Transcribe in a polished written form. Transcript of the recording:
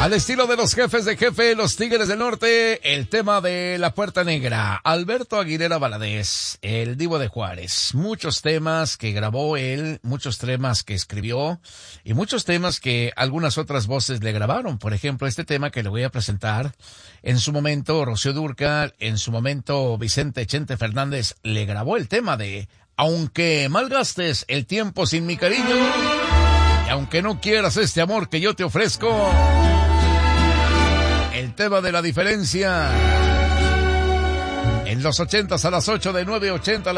Al estilo de los jefes de jefe, los Tigres del Norte, el tema de La Puerta Negra. Alberto Aguilera Valadez, el Divo de Juárez. Muchos temas que grabó él, muchos temas que escribió y muchos temas que algunas otras voces le grabaron. Por ejemplo, este tema que le voy a presentar, en su momento Rocío Dúrcal, en su momento Vicente Chente Fernández le grabó el tema de Aunque malgastes el tiempo sin mi cariño y aunque no quieras este amor que yo te ofrezco. El tema de la diferencia. En los 80s a las 8 de 9:80.